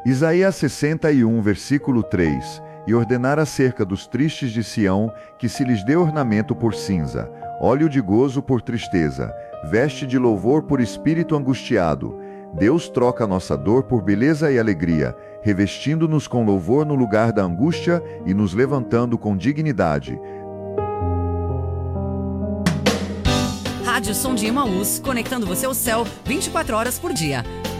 Isaías 61, versículo 3: E ordenar acerca dos tristes de Sião, que se lhes dê ornamento por cinza, óleo de gozo por tristeza, veste de louvor por espírito angustiado. Deus troca nossa dor por beleza e alegria, revestindo-nos com louvor no lugar da angústia e nos levantando com dignidade. Rádio Som de Emaús, conectando você ao céu 24 horas por dia.